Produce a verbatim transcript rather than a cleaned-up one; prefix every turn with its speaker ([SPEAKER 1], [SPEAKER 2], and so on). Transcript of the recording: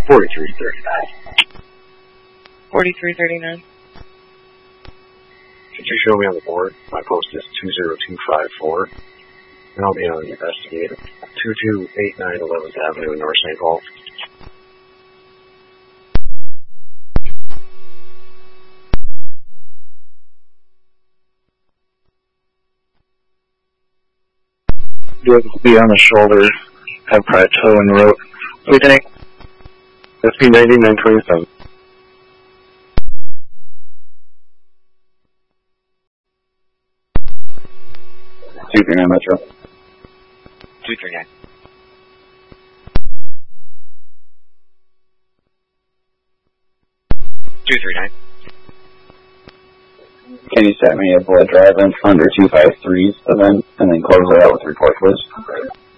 [SPEAKER 1] forty-three thirty-nine.
[SPEAKER 2] forty-three thirty-nine.
[SPEAKER 1] Could you show me on the board? My post is two zero two five four, and I'll be on the investigator. two two eight nine eleventh Avenue in North Saint Paul.
[SPEAKER 3] Do it be on the shoulder, have probably toe and rope.
[SPEAKER 1] Lieutenant, S P ninety-nine twenty-seven.
[SPEAKER 3] two three nine Metro.
[SPEAKER 4] two three nine. two three nine.
[SPEAKER 3] Can you set me a blood drive in under two five three's event and then close it out with report, please?